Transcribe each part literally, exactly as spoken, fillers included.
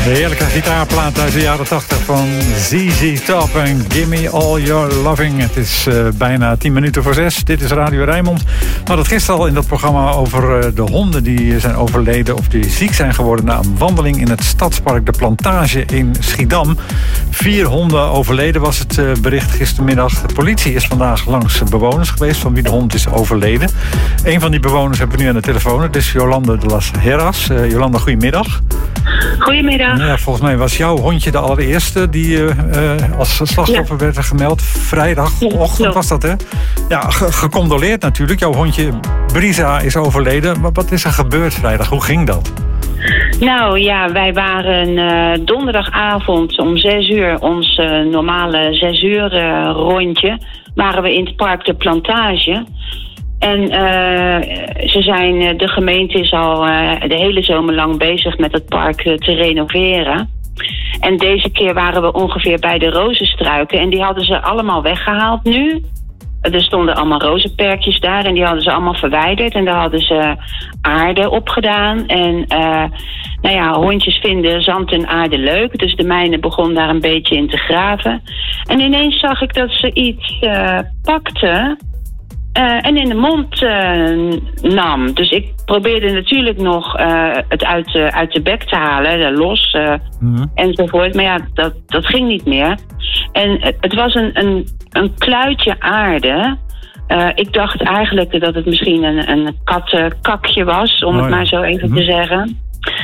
De heerlijke gitaarplaat uit de jaren tachtig van Z Z Top en Gimme All Your Loving. Het is uh, bijna tien minuten voor zes. Dit is Radio Rijnmond. We hadden het gisteren al in dat programma over uh, de honden die zijn overleden of die ziek zijn geworden na een wandeling in het stadspark De Plantage in Schiedam. Vier honden overleden was het uh, bericht gistermiddag. De politie is vandaag langs bewoners geweest van wie de hond is overleden. Een van die bewoners hebben we nu aan de telefoon. Het is Jolanda de las Heras. Uh, Jolanda, goedemiddag. Goedemiddag. Ja, volgens mij was jouw hondje de allereerste die uh, uh, als slachtoffer ja. werd gemeld. Vrijdagochtend ja, was dat, hè? Ja, ge- gecondoleerd natuurlijk. Jouw hondje Brisa is overleden. Maar wat is er gebeurd vrijdag? Hoe ging dat? Nou ja, wij waren uh, donderdagavond om zes uur, ons uh, normale zes uur uh, rondje, waren we in het park De Plantage. En uh, ze zijn, uh, de gemeente is al uh, de hele zomer lang bezig met het park uh, te renoveren. En deze keer waren we ongeveer bij de rozenstruiken en die hadden ze allemaal weggehaald nu. Er stonden allemaal rozenperkjes daar en die hadden ze allemaal verwijderd. En daar hadden ze aarde op gedaan. En uh, nou ja, hondjes vinden zand en aarde leuk. Dus de mijne begon daar een beetje in te graven. En ineens zag ik dat ze iets uh, pakte uh, en in de mond uh, nam. Dus ik probeerde natuurlijk nog uh, het uit, uh, uit de bek te halen, los uh, mm-hmm. enzovoort. Maar ja, dat, dat ging niet meer. En het, het was een, een, een kluitje aarde. Uh, ik dacht eigenlijk dat het misschien een, een kattenkakje was, om oh, het maar zo even mm-hmm. te zeggen.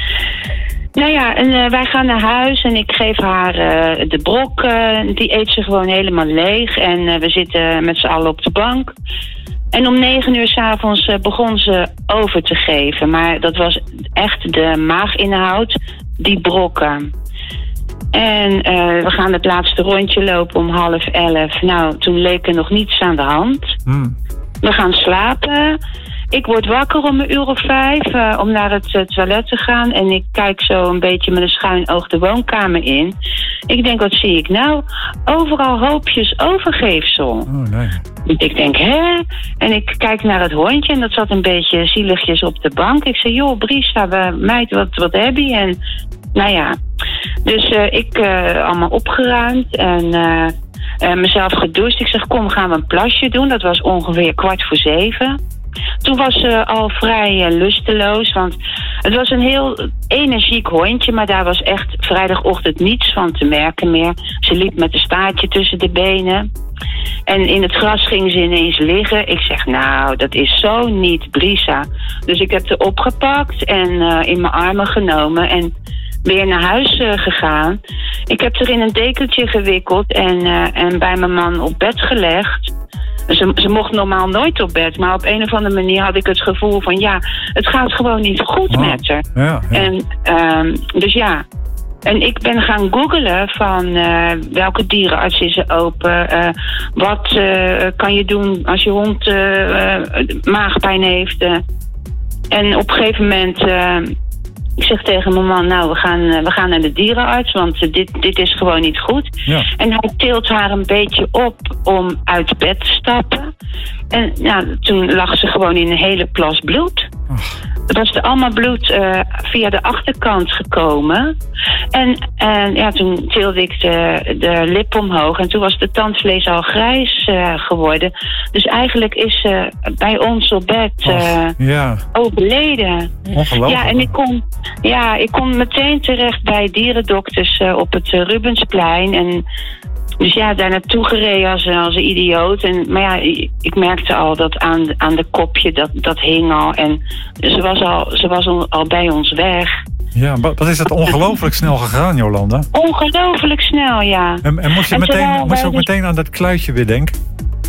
Nou ja, en uh, wij gaan naar huis en ik geef haar uh, de brok. Uh, die eet ze gewoon helemaal leeg. En uh, we zitten met z'n allen op de bank. En om negen uur 's avonds uh, begon ze over te geven. Maar dat was echt de maaginhoud, die brokken. En uh, we gaan het laatste rondje lopen om half elf. Nou, toen leek er nog niets aan de hand. Mm. We gaan slapen. Ik word wakker om een uur of vijf uh, om naar het uh, toilet te gaan. En ik kijk zo een beetje met een schuin oog de woonkamer in. Ik denk, wat zie ik nou? Overal hoopjes overgeefsel. Oh, nee. Ik denk, hè? En ik kijk naar het hondje en dat zat een beetje zieligjes op de bank. Ik zei, joh, Brisa, we, meid, wat, wat heb je? En nou ja, dus uh, ik uh, allemaal opgeruimd en uh, uh, mezelf gedoucht. Ik zeg, kom, gaan we een plasje doen. Dat was ongeveer kwart voor zeven. Toen was ze al vrij uh, lusteloos, want het was een heel energiek hondje, maar daar was echt vrijdagochtend niets van te merken meer. Ze liep met een staartje tussen de benen. En in het gras ging ze ineens liggen. Ik zeg, nou, dat is zo niet Brisa. Dus ik heb haar opgepakt en uh, in mijn armen genomen en weer naar huis uh, gegaan. Ik heb haar in een dekentje gewikkeld en, uh, en bij mijn man op bed gelegd. Ze, ze mocht normaal nooit op bed, maar op een of andere manier had ik het gevoel van ja, het gaat gewoon niet goed oh, met haar. Ja, ja. En um, dus ja. En ik ben gaan googlen van uh, welke dierenarts is er open. Uh, wat uh, kan je doen als je hond uh, uh, maagpijn heeft. Uh. En op een gegeven moment, uh, ik zeg tegen mijn man, nou we gaan, uh, we gaan naar de dierenarts, want uh, dit, dit is gewoon niet goed. Ja. En hij tilt haar een beetje op om uit bed te stappen. En nou, toen lag ze gewoon in een hele plas bloed. Ach. Het was er allemaal bloed uh, via de achterkant gekomen. En, en ja, toen tilde ik de, de lip omhoog. En toen was de tandvlees al grijs uh, geworden. Dus eigenlijk is ze uh, bij ons op bed uh, Och, ja. overleden. Ongelooflijk. Ja, en ik kon, ja, ik kon meteen terecht bij dierendokters uh, op het uh, Rubensplein. En dus ja, daar naartoe gereden als, als een idioot. En, maar ja, ik merkte al dat aan, aan de kopje, dat, dat hing al. En ze was al, ze was al, al bij ons weg. Ja, wat is het ongelooflijk snel gegaan, Jolanda? Ongelooflijk snel, ja. En, en moest je, en meteen, moest je ook dus meteen aan dat kluitje weer denken?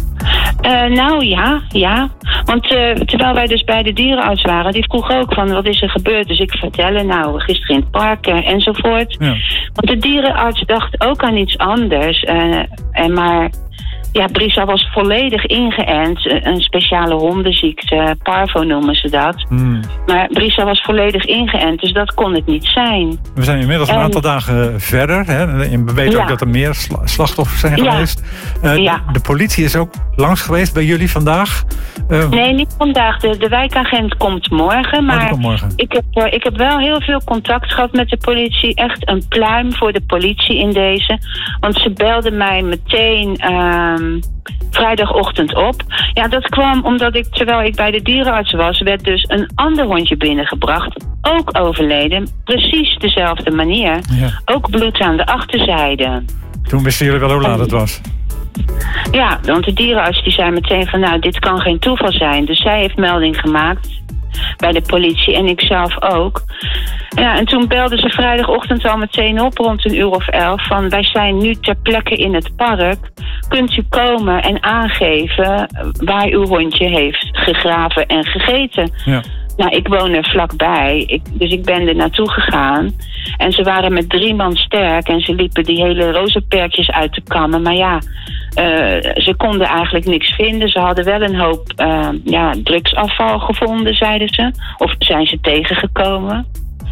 Uh, nou ja, ja. Want uh, terwijl wij dus bij de dierenarts waren, die vroeg ook van wat is er gebeurd. Dus ik vertelde, nou, gisteren in het park uh, enzovoort. Ja. Want de dierenarts dacht ook aan iets anders. Uh, en maar Ja, Brisa was volledig ingeënt. Een speciale hondenziekte, parvo noemen ze dat. Hmm. Maar Brisa was volledig ingeënt, dus dat kon het niet zijn. We zijn inmiddels en... een aantal dagen verder. Hè? En we weten ja. ook dat er meer slachtoffers zijn ja. geweest. Uh, ja. de, de politie is ook langs geweest bij jullie vandaag? Uh... Nee, niet vandaag. De, de wijkagent komt morgen. Maar oh, komt morgen. Ik, heb, uh, ik heb wel heel veel contact gehad met de politie. Echt een pluim voor de politie in deze. Want ze belden mij meteen... Uh, vrijdagochtend op. Ja, dat kwam omdat ik, terwijl ik bij de dierenarts was, werd dus een ander hondje binnengebracht. Ook overleden. Precies dezelfde manier. Ja. Ook bloed aan de achterzijde. Toen wisten jullie wel hoe laat het was? Ja, want de dierenarts die zei meteen van, nou, dit kan geen toeval zijn. Dus zij heeft melding gemaakt bij de politie en ik zelf ook. Ja, en toen belden ze vrijdagochtend al meteen op rond een uur of elf van, wij zijn nu ter plekke in het park. Kunt u komen en aangeven waar uw hondje heeft gegraven en gegeten? Ja. Nou, ik woon er vlakbij, ik, dus ik ben er naartoe gegaan. En ze waren met drie man sterk en ze liepen die hele rozenperkjes uit te kammen. Maar ja, uh, ze konden eigenlijk niks vinden. Ze hadden wel een hoop uh, ja, drugsafval gevonden, zeiden ze. Of zijn ze tegengekomen.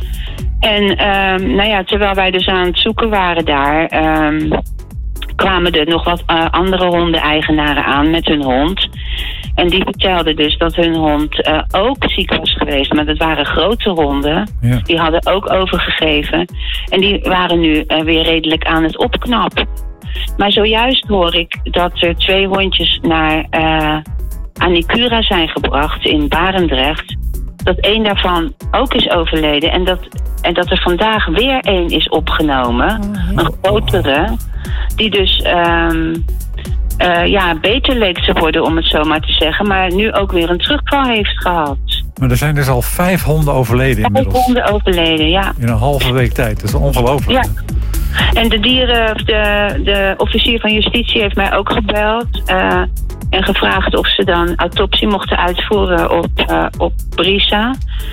En uh, nou ja, terwijl wij dus aan het zoeken waren daar... Uh, kwamen er nog wat uh, andere hondeneigenaren aan met hun hond. En die vertelden dus dat hun hond uh, ook ziek was geweest. Maar dat waren grote honden. Ja. Die hadden ook overgegeven. En die waren nu uh, weer redelijk aan het opknappen. Maar zojuist hoor ik dat er twee hondjes naar uh, Anicura zijn gebracht in Barendrecht. Dat één daarvan ook is overleden. En dat, en dat er vandaag weer één is opgenomen. Oh, een grotere. Die dus um, uh, ja, beter leek te worden, om het zo maar te zeggen. Maar nu ook weer een terugval heeft gehad. Maar er zijn dus al vijf honden overleden inmiddels. Vijf honden overleden, ja. In een halve week tijd. Dat is ongelooflijk. Ja. En de dieren, de, de officier van justitie heeft mij ook gebeld. Uh, en gevraagd of ze dan autopsie mochten uitvoeren op, uh, op Brisa.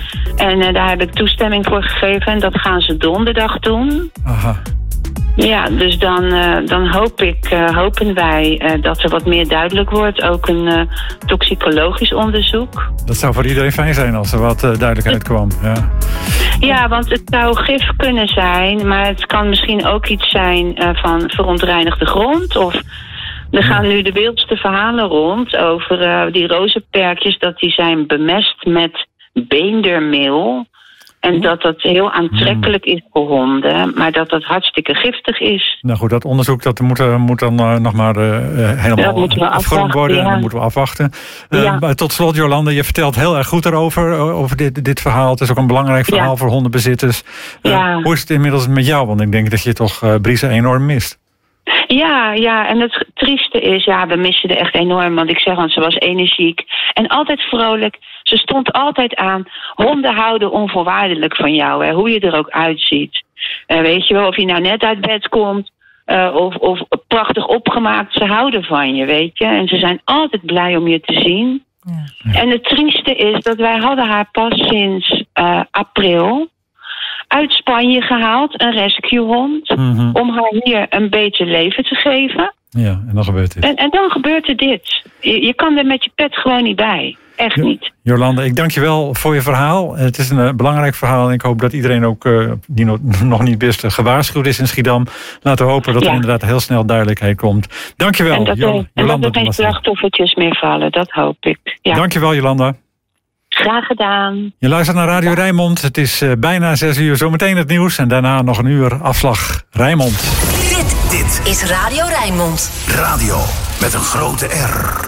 En uh, daar heb ik toestemming voor gegeven. En dat gaan ze donderdag doen. Aha. Ja, dus dan, uh, dan hoop ik, uh, hopen wij uh, dat er wat meer duidelijk wordt. Ook een uh, toxicologisch onderzoek. Dat zou voor iedereen fijn zijn als er wat uh, duidelijkheid kwam. Ja. Ja, want het zou gif kunnen zijn. Maar het kan misschien ook iets zijn uh, van verontreinigde grond. Of er gaan nu de wildste verhalen rond over uh, die rozenperkjes. Dat die zijn bemest met beendermeel. En dat dat heel aantrekkelijk is voor honden, maar dat dat hartstikke giftig is. Nou goed, dat onderzoek dat moet, uh, moet dan uh, nog maar uh, helemaal afgerond worden. Ja. En dat moeten we afwachten. Uh, ja. Tot slot, Jolanda, je vertelt heel erg goed erover, over dit, dit verhaal. Het is ook een belangrijk verhaal ja. voor hondenbezitters. Uh, ja. Hoe is het inmiddels met jou? Want ik denk dat je toch uh, Brisa enorm mist. Ja, ja, en het trieste is, ja, we missen er echt enorm. Want ik zeg, want ze was energiek en altijd vrolijk. Ze stond altijd aan. Honden houden onvoorwaardelijk van jou, hè, hoe je er ook uitziet. Uh, weet je wel, of je nou net uit bed komt uh, of, of prachtig opgemaakt. Ze houden van je, weet je. En ze zijn altijd blij om je te zien. Ja. En het trieste is dat wij hadden haar pas sinds uh, april uit Spanje gehaald, een rescuehond, mm-hmm. om haar hier een beter leven te geven. Ja, en dan gebeurt dit. En, en dan gebeurt er dit. Je, je kan er met je pet gewoon niet bij. Echt jo- niet. Jolanda, ik dank je wel voor je verhaal. Het is een uh, belangrijk verhaal en ik hoop dat iedereen ook, uh, die no- nog niet wist, uh, gewaarschuwd is in Schiedam. Laten we hopen dat ja. er inderdaad heel snel duidelijkheid komt. Dank je wel, en dat, jo- en Jolanda. En dat er geen slachtoffertjes meer vallen, dat hoop ik. Ja. Dank je wel, Jolanda. Graag gedaan. Je luistert naar Radio Rijnmond. Het is uh, bijna zes uur. Zometeen het nieuws en daarna nog een uur afslag Rijnmond. Dit, dit is Radio Rijnmond. Radio met een grote R.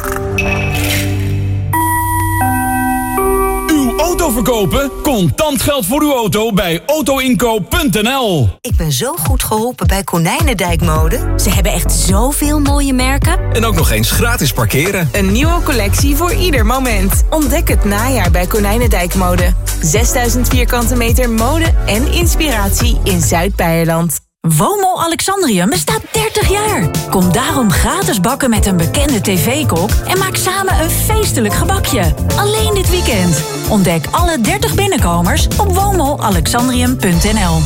Auto verkopen? Contant geld voor uw auto bij auto inkoop punt n l. Ik ben zo goed geholpen bij Konijnendijk Mode. Ze hebben echt zoveel mooie merken. En ook nog eens gratis parkeren. Een nieuwe collectie voor ieder moment. Ontdek het najaar bij Konijnendijk Mode. zesduizend vierkante meter mode en inspiratie in Zuid-Beierland. WOMO Alexandrium bestaat dertig jaar. Kom daarom gratis bakken met een bekende tv-kok en maak samen een feestelijk gebakje. Alleen dit weekend. Ontdek alle dertig binnenkomers op womo alexandrium punt n l.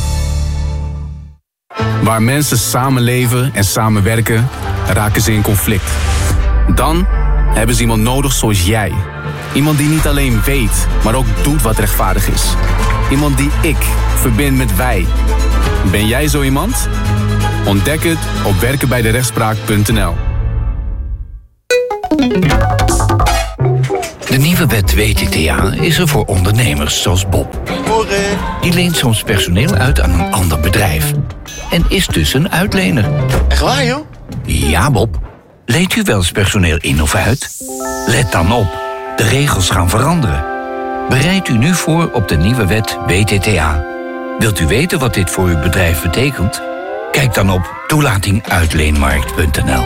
Waar mensen samenleven en samenwerken, raken ze in conflict. Dan hebben ze iemand nodig zoals jij. Iemand die niet alleen weet, maar ook doet wat rechtvaardig is. Iemand die ik verbind met wij. Ben jij zo iemand? Ontdek het op werken bij de rechtspraak punt n l. De nieuwe wet W T T A is er voor ondernemers zoals Bob. Die leent soms personeel uit aan een ander bedrijf. En is dus een uitlener. Echt waar, joh? Ja, Bob. Leent u wel eens personeel in of uit? Let dan op. De regels gaan veranderen. Bereid u nu voor op de nieuwe wet W T T A. Wilt u weten wat dit voor uw bedrijf betekent? Kijk dan op toelating uitleenmarkt punt n l.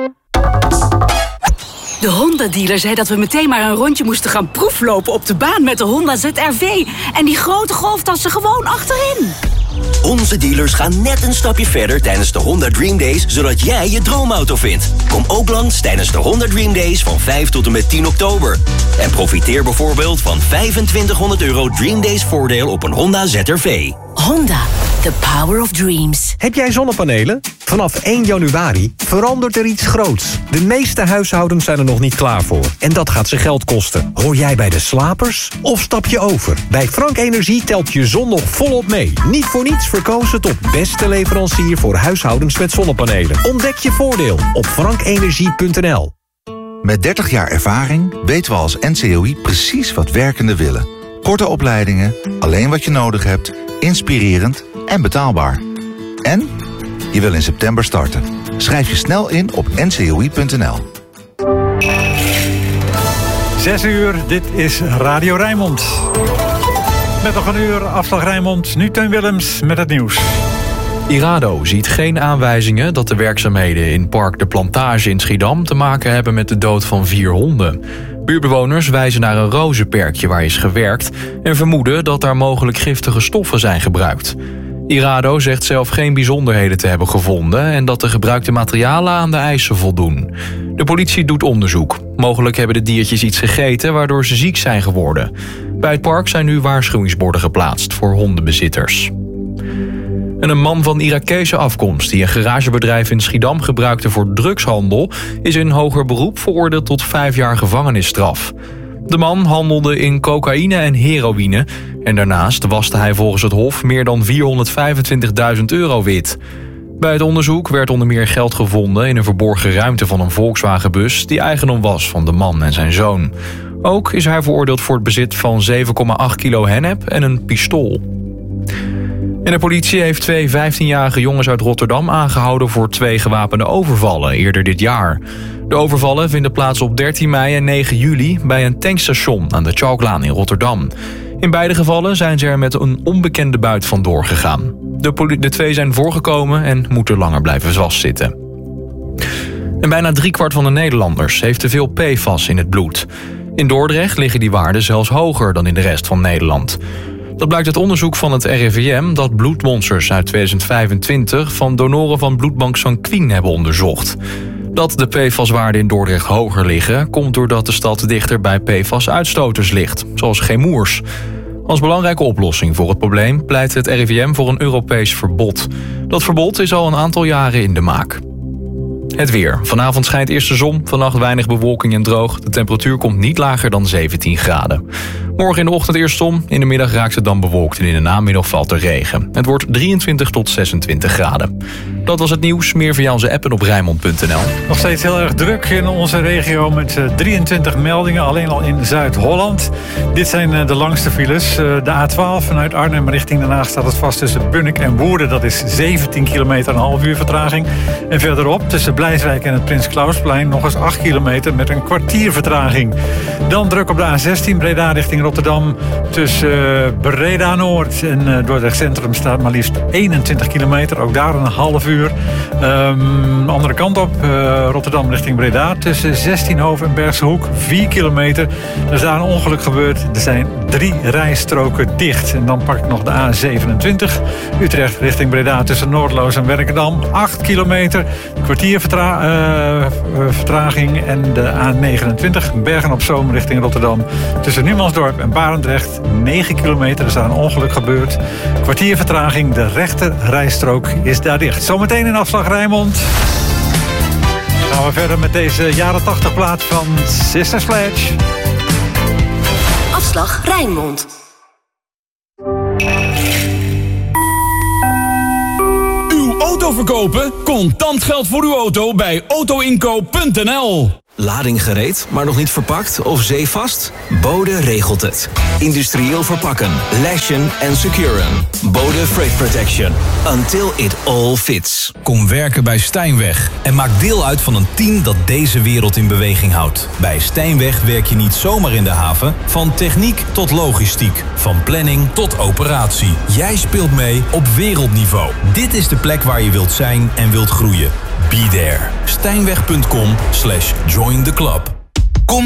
De Honda-dealer zei dat we meteen maar een rondje moesten gaan proeflopen op de baan met de Honda Z R V. En die grote golftassen gewoon achterin. Onze dealers gaan net een stapje verder tijdens de Honda Dream Days, zodat jij je droomauto vindt. Kom ook langs tijdens de Honda Dream Days van vijf tot en met tien oktober. En profiteer bijvoorbeeld van vijfentwintighonderd euro Dream Days voordeel op een Honda Z R V. Honda, the power of dreams. Heb jij zonnepanelen? Vanaf één januari verandert er iets groots. De meeste huishoudens zijn er nog niet klaar voor. En dat gaat ze geld kosten. Hoor jij bij de slapers? Of stap je over? Bij Frank Energie telt je zon nog volop mee. Niet voor niets verkozen tot beste leverancier voor huishoudens met zonnepanelen. Ontdek je voordeel op frank energie punt n l. Met dertig jaar ervaring weten we als N C O I precies wat werkenden willen. Korte opleidingen, alleen wat je nodig hebt, inspirerend en betaalbaar. En je wil in september starten. Schrijf je snel in op n c o i punt n l. Zes uur, dit is Radio Rijnmond. Met nog een uur afslag Rijnmond. Nu Teun Willems met het nieuws. Irado ziet geen aanwijzingen dat de werkzaamheden in Park de Plantage in Schiedam te maken hebben met de dood van vier honden. Buurbewoners wijzen naar een rozenperkje waar is gewerkt en vermoeden dat daar mogelijk giftige stoffen zijn gebruikt. Irado zegt zelf geen bijzonderheden te hebben gevonden en dat de gebruikte materialen aan de eisen voldoen. De politie doet onderzoek. Mogelijk hebben de diertjes iets gegeten waardoor ze ziek zijn geworden. Bij het park zijn nu waarschuwingsborden geplaatst voor hondenbezitters. En een man van Irakese afkomst die een garagebedrijf in Schiedam gebruikte voor drugshandel is in hoger beroep veroordeeld tot vijf jaar gevangenisstraf. De man handelde in cocaïne en heroïne en daarnaast waste hij volgens het Hof meer dan vierhonderdvijfentwintigduizend euro wit. Bij het onderzoek werd onder meer geld gevonden in een verborgen ruimte van een Volkswagenbus die eigendom was van de man en zijn zoon. Ook is hij veroordeeld voor het bezit van zeven komma acht kilo hennep en een pistool. En de politie heeft twee vijftienjarige jongens uit Rotterdam aangehouden voor twee gewapende overvallen eerder dit jaar. De overvallen vinden plaats op dertien mei en negen juli bij een tankstation aan de Tjalklaan in Rotterdam. In beide gevallen zijn ze er met een onbekende buit vandoor gegaan. De, poli- de twee zijn voorgekomen en moeten langer blijven vastzitten. En bijna driekwart van de Nederlanders heeft te veel P F A S in het bloed. In Dordrecht liggen die waarden zelfs hoger dan in de rest van Nederland. Dat blijkt uit onderzoek van het R I V M dat bloedmonsters uit tweeduizend vijfentwintig van donoren van bloedbank Sanquin hebben onderzocht. Dat de P F A S-waarden in Dordrecht hoger liggen komt doordat de stad dichter bij P F A S-uitstoters ligt, zoals chemours. Als belangrijke oplossing voor het probleem pleit het R I V M voor een Europees verbod. Dat verbod is al een aantal jaren in de maak. Het weer. Vanavond schijnt eerst de zon, vannacht weinig bewolking en droog. De temperatuur komt niet lager dan zeventien graden. Morgen in de ochtend eerst zon, in de middag raakt het dan bewolkt en in de namiddag valt er regen. Het wordt drieëntwintig tot zesentwintig graden. Dat was het nieuws. Meer via onze app en op rijnmond punt n l. Nog steeds heel erg druk in onze regio met drieëntwintig meldingen, alleen al in Zuid-Holland. Dit zijn de langste files. De A twaalf vanuit Arnhem richting Den Haag staat het vast tussen Bunnik en Woerden. Dat is zeventien kilometer, een half uur vertraging. En verderop tussen Blijswijk en het Prins Klausplein nog eens acht kilometer met een kwartier vertraging. Dan druk op de A zestien Breda richting Rotterdam. Tussen Breda Noord en Dordrecht Centrum staat maar liefst eenentwintig kilometer. Ook daar een half uur. Um, andere kant op, uh, Rotterdam richting Breda. Tussen Zestienhoven en Bergse Hoek, vier kilometer. Er is daar een ongeluk gebeurd. Er zijn drie rijstroken dicht. En dan pak ik nog de A zevenentwintig. Utrecht richting Breda tussen Noordloos en Werkendam. acht kilometer. Kwartier vertra- uh, vertraging. En de A negenentwintig. Bergen op Zoom richting Rotterdam. Tussen Numansdorp en Barendrecht. negen kilometer. Er is daar een ongeluk gebeurd. Kwartier vertraging. De rechter rijstrook is daar dicht. Zometeen in afslag Rijnmond. Gaan we verder met deze jaren tachtig plaat van Sister Sledge. Afslag Rijnmond. Uw auto verkopen? Contant geld voor uw auto bij auto inco punt n l. Lading gereed, maar nog niet verpakt of zeevast? Bode regelt het. Industrieel verpakken, lashen en securen. Bode Freight Protection. Until it all fits. Kom werken bij Stijnweg en maak deel uit van een team dat deze wereld in beweging houdt. Bij Stijnweg werk je niet zomaar in de haven, van techniek tot logistiek, van planning tot operatie. Jij speelt mee op wereldniveau. Dit is de plek waar je wilt zijn en wilt groeien. Be there. Stijnweg punt com slash join the club.